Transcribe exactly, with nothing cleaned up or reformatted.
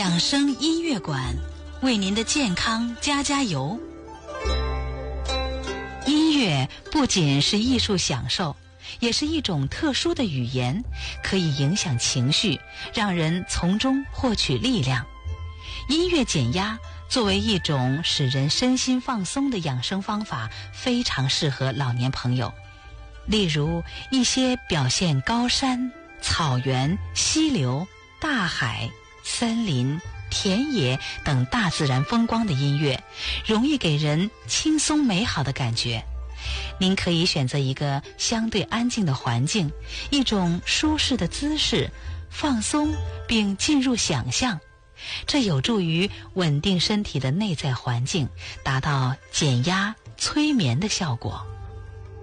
养生音乐馆，为您的健康加加油。音乐不仅是艺术享受，也是一种特殊的语言，可以影响情绪，让人从中获取力量。音乐减压作为一种使人身心放松的养生方法，非常适合老年朋友。例如一些表现高山、草原、溪流、大海、森林、田野等大自然风光的音乐，容易给人轻松美好的感觉。您可以选择一个相对安静的环境，一种舒适的姿势，放松并进入想象，这有助于稳定身体的内在环境，达到减压、催眠的效果。